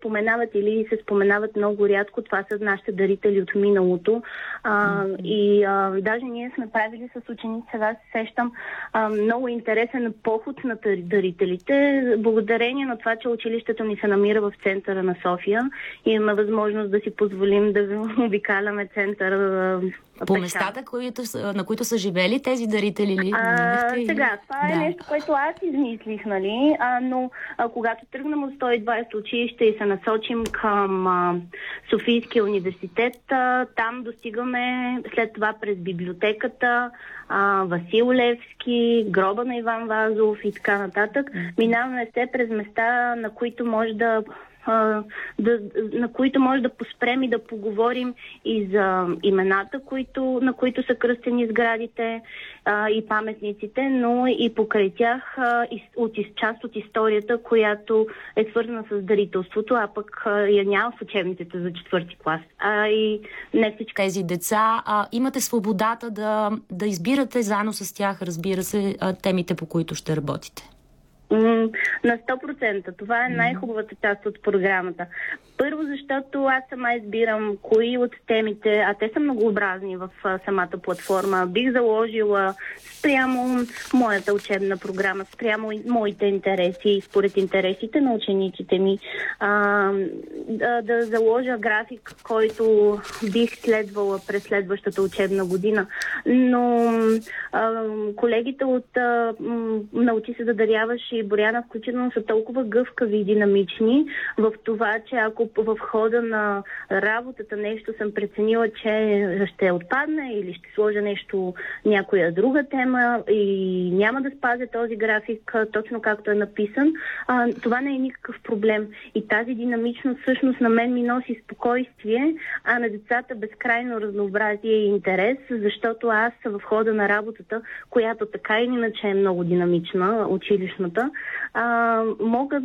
споменават или се споменават много рядко. Това са нашите дарители от миналото. Даже ние сме правили с ученици, сега се сещам, много интересен поход на дарителите. Благодарение на това, че училището ни се намира в центъра на София, имаме възможност да си позволим да обикаляме центъра по местата, на които са живели тези дарители ли? Сега, това е нещо, което аз измислих, нали? Но когато тръгнем от 120 училище и се насочим към Софийския университет, там достигаме след това през библиотеката, Васил Левски, гроба на Иван Вазов и така нататък. Минаваме се през места, на които може да поспрем и да поговорим и за имената, на които са кръстени сградите и паметниците, но и покрай тях част от историята, която е свързана с дарителството, а пък я няма в учебниците за 4-ти клас. И не всички тези деца имате свободата да избирате заедно с тях, разбира се, темите, по които ще работите. На 100%. Това е най-хубавата част от програмата. Първо, защото аз сама избирам кои от темите, а те са многообразни в самата платформа. Бих заложила спрямо моята учебна програма, спрямо моите интереси, според интересите на учениците ми. Да заложа график, който бих следвала през следващата учебна година. Но колегите от Научи се да даряваш и Боряна включително са толкова гъвкави и динамични в това, че ако в хода на работата нещо съм преценила, че ще отпадне или ще сложа някоя друга тема и няма да спазя този график точно както е написан, това не е никакъв проблем. И тази динамичност всъщност на мен ми носи спокойствие, а на децата безкрайно разнообразие и интерес, защото аз в хода на работата, която така или иначе е много динамична, училищната, мога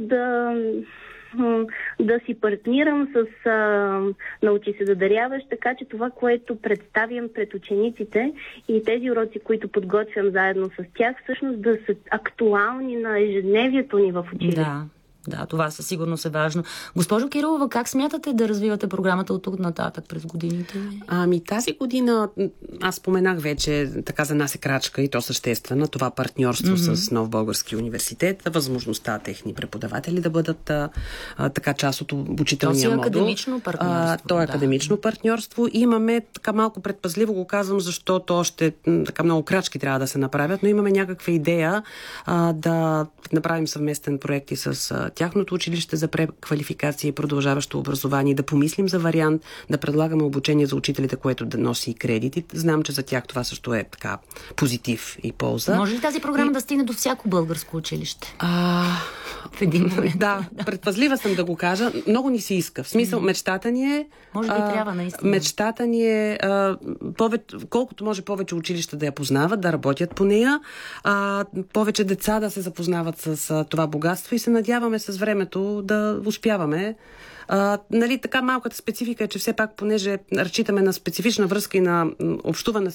да си партнирам с Научи се да даряваш, така че това, което представям пред учениците и тези уроци, които подготвям заедно с тях, всъщност да са актуални на ежедневието ни в училище. Да, това със сигурност е важно. Госпожо Кирилова, как смятате да развивате програмата от тук нататък през годините? Тази година, аз споменах вече, така за нас е крачка и то съществена, това партньорство с Нов български университет, възможността техни преподаватели да бъдат така част от обучителния модул. Академично партньорство. То е академично партньорство. Имаме, така малко предпазливо го казвам, защото още така много крачки трябва да се направят, но имаме някаква идея да направим съвместен проект и с тяхното училище за преквалификация и продължаващо образование, да помислим за вариант, да предлагаме обучение за учителите, което да носи кредити. Знам, че за тях това също е така позитив и полза. Може ли тази програма да стигне до всяко българско училище? В един момент. Да, предпазлива съм да го кажа. Много ни се иска. В смисъл, мечтата ни е... Може би трябва наистина. Мечтата ни е колкото може повече училища да я познават, да работят по нея, повече деца да се запознават с това богатство и се надяваме с времето да успяваме. Така малката специфика е, че все пак, понеже разчитаме на специфична връзка и на общуване